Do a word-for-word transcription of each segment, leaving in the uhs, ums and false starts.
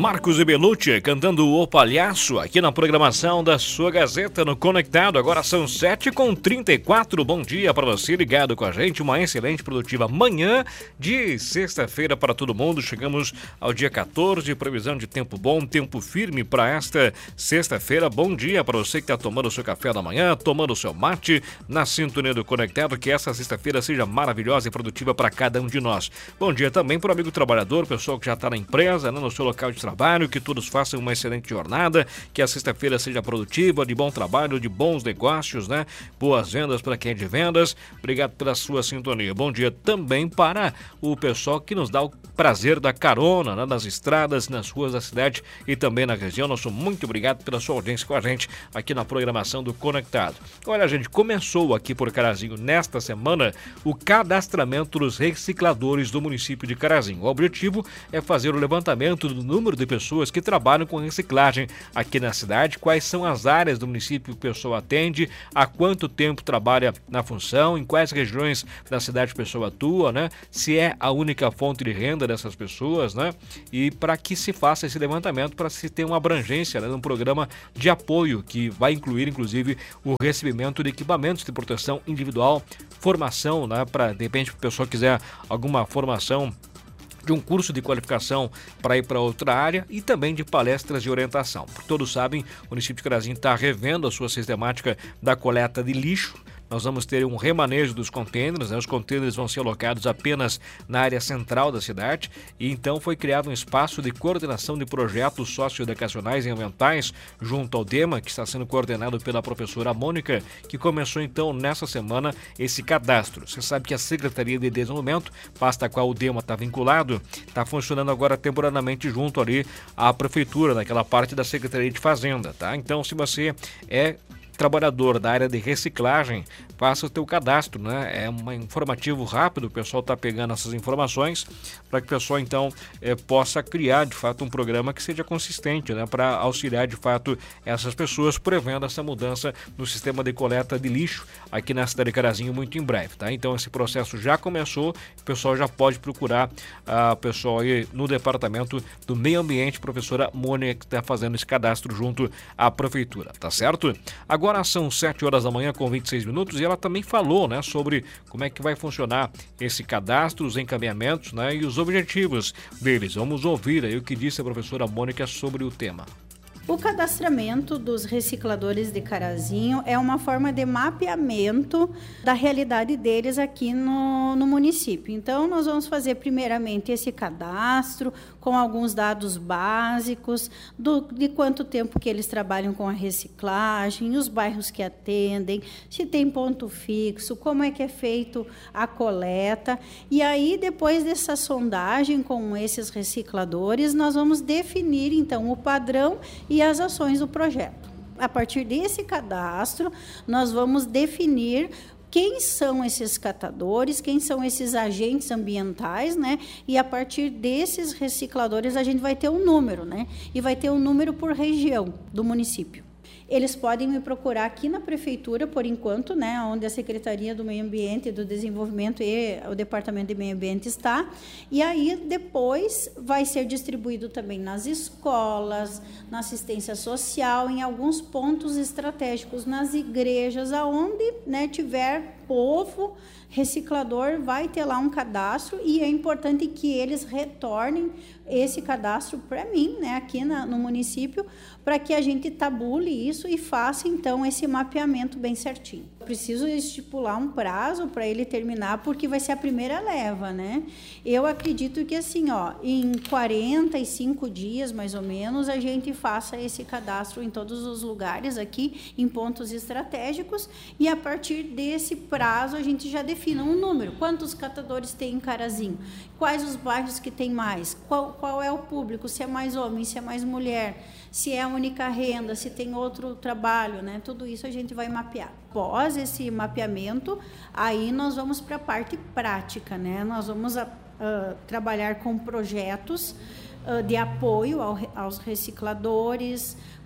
Marcos e Belucci cantando O Palhaço aqui na programação da sua Gazeta no Conectado. Agora são sete e trinta e quatro. Bom dia para você ligado com a gente. Uma excelente produtiva manhã de sexta-feira para todo mundo. Chegamos ao dia quatorze, previsão de tempo bom, tempo firme para esta sexta-feira. Bom dia para você que está tomando o seu café da manhã, tomando o seu mate na sintonia do Conectado. Que essa sexta-feira seja maravilhosa e produtiva para cada um de nós. Bom dia também para o amigo trabalhador, pessoal que já está na empresa, né, no seu local de trabalho, que todos façam uma excelente jornada, que a sexta-feira seja produtiva, de bom trabalho, de bons negócios, né? Boas vendas para quem é de vendas. Obrigado pela sua sintonia. Bom dia também para o pessoal que nos dá o prazer da carona, né, nas estradas, nas ruas da cidade e também na região. Nosso muito obrigado pela sua audiência com a gente aqui na programação do Conectado. Olha, gente, começou aqui por Carazinho nesta semana o cadastramento dos recicladores do município de Carazinho. O objetivo é fazer o levantamento do número de pessoas que trabalham com reciclagem aqui na cidade, quais são as áreas do município que a pessoa atende, há quanto tempo trabalha na função, em quais regiões da cidade a pessoa atua, né? Se é a única fonte de renda dessas pessoas, né? E para que se faça esse levantamento, para se ter uma abrangência, né, num programa de apoio que vai incluir, inclusive, o recebimento de equipamentos de proteção individual, formação, né, para, de repente, se a pessoa quiser alguma formação de um curso de qualificação para ir para outra área e também de palestras de orientação. Por todos sabem, o município de Carazinho está revendo a sua sistemática da coleta de lixo. Nós vamos ter um remanejo dos contêineres, né? Os contêineres vão ser alocados apenas na área central da cidade e então foi criado um espaço de coordenação de projetos socioeducacionais e ambientais junto ao DEMA, que está sendo coordenado pela professora Mônica, que começou então nessa semana esse cadastro. Você sabe que a Secretaria de Desenvolvimento, pasta a qual o DEMA está vinculado, está funcionando agora temporariamente junto ali à Prefeitura, naquela parte da Secretaria de Fazenda, tá? Então, se você é trabalhador da área de reciclagem, faça o teu cadastro, né? É um informativo rápido, o pessoal está pegando essas informações para que o pessoal então é, possa criar de fato um programa que seja consistente, né? Para auxiliar de fato essas pessoas, prevendo essa mudança no sistema de coleta de lixo aqui na cidade de Carazinho muito em breve, tá? Então esse processo já começou, o pessoal já pode procurar a pessoa aí no departamento do meio ambiente, professora Mônica, que está fazendo esse cadastro junto à prefeitura, tá certo? Agora Agora são sete horas da manhã com vinte e seis minutos e ela também falou, né, sobre como é que vai funcionar esse cadastro, os encaminhamentos, né, e os objetivos deles. Vamos ouvir aí o que disse a professora Mônica sobre o tema. O cadastramento dos recicladores de Carazinho é uma forma de mapeamento da realidade deles aqui no, no município. Então, nós vamos fazer primeiramente esse cadastro com alguns dados básicos do, de quanto tempo que eles trabalham com a reciclagem, os bairros que atendem, se tem ponto fixo, como é que é feito a coleta. E aí, depois dessa sondagem com esses recicladores, nós vamos definir, então, o padrão e e as ações do projeto. A partir desse cadastro, nós vamos definir quem são esses catadores, quem são esses agentes ambientais, né? E a partir desses recicladores, a gente vai ter um número, né? E vai ter um número por região do município. Eles podem me procurar aqui na prefeitura, por enquanto, né, onde a Secretaria do Meio Ambiente e do Desenvolvimento e o Departamento de Meio Ambiente está. E aí, depois, vai ser distribuído também nas escolas, na assistência social, em alguns pontos estratégicos, nas igrejas, aonde, né, tiver povo reciclador, vai ter lá um cadastro e é importante que eles retornem esse cadastro para mim, né, aqui na, no município, para que a gente tabule isso e faça, então, esse mapeamento bem certinho. Eu preciso estipular um prazo para ele terminar, porque vai ser a primeira leva, né? Eu acredito que, assim, ó, em quarenta e cinco dias, mais ou menos, a gente faça esse cadastro em todos os lugares aqui, em pontos estratégicos, e a partir desse prazo a gente já defina um número. Quantos catadores tem em Carazinho? Quais os bairros que tem mais? Qual, qual é o público? Se é mais homem, se é mais mulher? Se é a única renda, se tem outro trabalho, né? Tudo isso a gente vai mapear. Após esse mapeamento, aí nós vamos para a parte prática, né? Nós vamos a, a, trabalhar com projetos uh, de apoio ao, aos recicladores,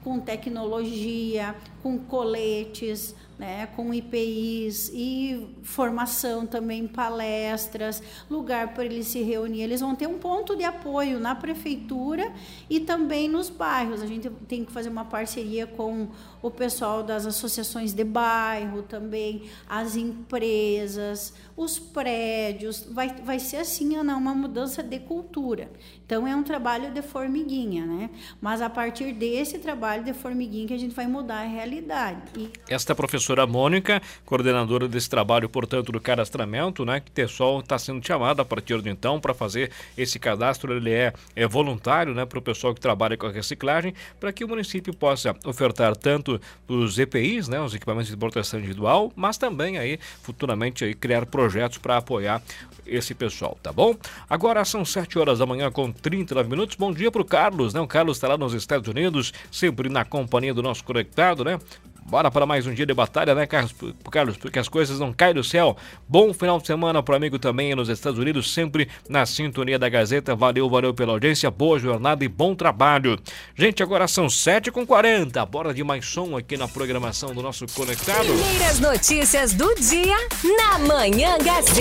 com tecnologia, com coletes, né, com I P Is e formação também, palestras, lugar para eles se reunir. Eles vão ter um ponto de apoio na prefeitura e também nos bairros. A gente tem que fazer uma parceria com o pessoal das associações de bairro também, as empresas, os prédios. Vai, vai ser assim, Ana, uma mudança de cultura. Então, é um trabalho de formiguinha, né? Mas a partir desse trabalho de formiguinha que a gente vai mudar a realidade. E... Esta professora Mônica, coordenadora desse trabalho, portanto, do cadastramento, né? Que o pessoal está sendo chamado a partir de então para fazer esse cadastro. Ele é, é voluntário, né? Para o pessoal que trabalha com a reciclagem, para que o município possa ofertar tanto os E P Is, né? Os equipamentos de proteção individual, mas também aí, futuramente, aí, criar projetos para apoiar esse pessoal, tá bom? Agora são sete horas da manhã com trinta e nove minutos. Bom dia pro Carlos, né? O Carlos está lá nos Estados Unidos, sempre na companhia do nosso conectado, né? Bora para mais um dia de batalha, né, Carlos? Carlos, porque as coisas não caem do céu. Bom final de semana pro amigo também nos Estados Unidos, sempre na sintonia da Gazeta. Valeu, valeu pela audiência, boa jornada e bom trabalho. Gente, agora são sete e quarenta. Bora de mais som aqui na programação do nosso Conectado. Primeiras notícias do dia na Manhã Gazeta.